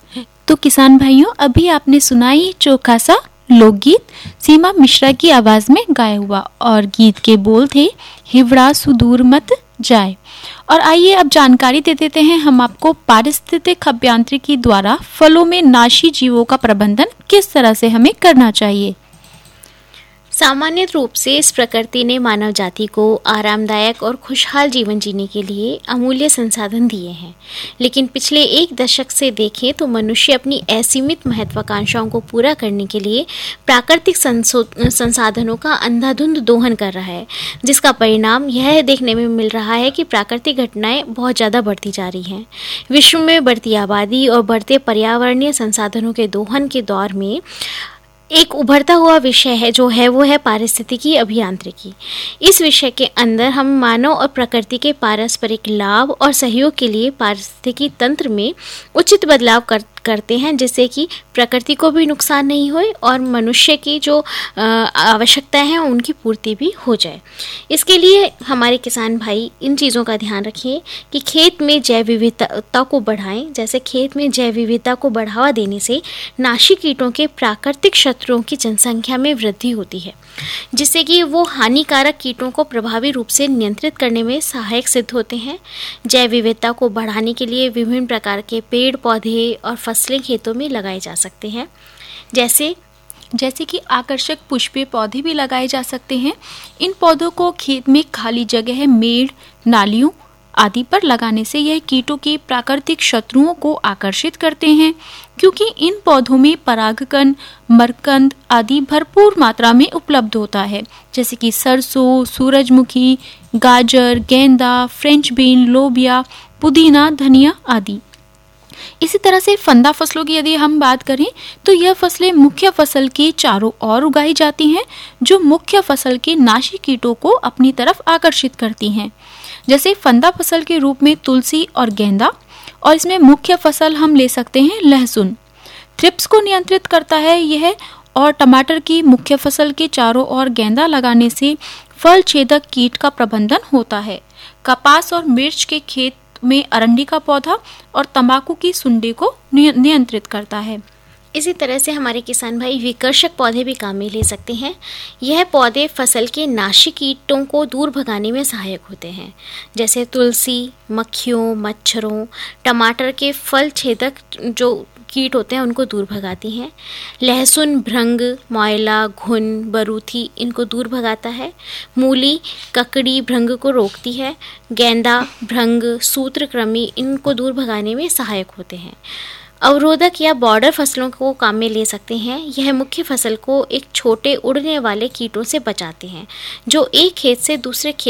तो किसान भाइयों, अभी आपने सुनाई चोखा सा लोकगीत सीमा मिश्रा की आवाज में गाया हुआ, और गीत के बोल थे हिवड़ा सुदूर मत जाए। और आइए अब जानकारी दे देते हैं हम आपको पारिस्थितिक अभियांत्रिकी द्वारा फलों में नाशी जीवों का प्रबंधन किस तरह से हमें करना चाहिए। सामान्य रूप से इस प्रकृति ने मानव जाति को आरामदायक और खुशहाल जीवन जीने के लिए अमूल्य संसाधन दिए हैं, लेकिन पिछले एक दशक से देखें तो मनुष्य अपनी असीमित महत्वाकांक्षाओं को पूरा करने के लिए प्राकृतिक संसाधनों का अंधाधुंध दोहन कर रहा है, जिसका परिणाम यह देखने में मिल रहा है कि प्राकृतिक घटनाएं बहुत ज़्यादा बढ़ती जा रही हैं। विश्व में बढ़ती आबादी और बढ़ते पर्यावरणीय संसाधनों के दोहन के दौर में एक उभरता हुआ विषय है वो है पारिस्थितिकी अभियांत्रिकी। इस विषय के अंदर हम मानव और प्रकृति के पारस्परिक लाभ और सहयोग के लिए पारिस्थितिकी तंत्र में उचित बदलाव करते हैं, जिससे कि प्रकृति को भी नुकसान नहीं होए और मनुष्य की जो आवश्यकताएं हैं उनकी पूर्ति भी हो जाए। इसके लिए हमारे किसान भाई इन चीज़ों का ध्यान रखें कि खेत में जैव विविधता को बढ़ाएं। जैसे खेत में जैव विविधता को बढ़ावा देने से नाशी कीटों के प्राकृतिक शत्रुओं की जनसंख्या में वृद्धि होती है, जिससे कि वो हानिकारक कीटों को प्रभावी रूप से नियंत्रित करने में सहायक सिद्ध होते हैं। जैव विविधता को बढ़ाने के लिए विभिन्न प्रकार के पेड़ पौधे और फसलें खेतों में लगाए जा सकते हैं, जैसे कि आकर्षक पुष्पीय पौधे भी लगाए जा सकते हैं। इन पौधों को खेत में खाली जगह, मेड़, नालियों आदि पर लगाने से यह कीटों के प्राकृतिक शत्रुओं को आकर्षित करते हैं, क्योंकि इन पौधों में परागकण, मरकंद आदि भरपूर मात्रा में उपलब्ध होता है, जैसे कि सरसों, सूरजमुखी, गाजर, गेंदा, फ्रेंच बीन, लोबिया, पुदीना, धनिया आदि। इसी तरह से फंदा फसलों की यदि हम बात करें तो यह फसलें मुख्य फसल के चारों ओर उगाई जाती हैं, जो मुख्य फसल के नाशी कीटों को अपनी तरफ आकर्षित करती हैं। जैसे फंदा फसल के रूप में तुलसी और गेंदा, और इसमें मुख्य फसल हम ले सकते हैं लहसुन। थ्रिप्स को नियंत्रित करता है यह, और टमाटर की मुख्य फसल के चारों ओर गेंदा लगाने से फल छेदक कीट का प्रबंधन होता है। कपास और मिर्च के खेत में अरंडी का पौधा और तंबाकू की सुंडी को नियंत्रित करता है। इसी तरह से हमारे किसान भाई विकर्षक पौधे भी काम में ले सकते हैं। यह पौधे फसल के नाशी कीटों को दूर भगाने में सहायक होते हैं, जैसे तुलसी मक्खियों, मच्छरों, टमाटर के फल छेदक जो कीट होते हैं उनको दूर भगाती हैं। लहसुन भृंग, मौयला, घुन, बरूथी इनको दूर भगाता है। मूली ककड़ी भृंग को रोकती है। गेंदा, भृंग, सूत्रकृमि इनको दूर भगाने में सहायक होते हैं। अवरोधक या बॉर्डर फसलों को काम में ले सकते हैं। यह मुख्य फसल को एक छोटे उड़ने वाले कीटों से बचाते हैं, जो एक खेत से दूसरे खेत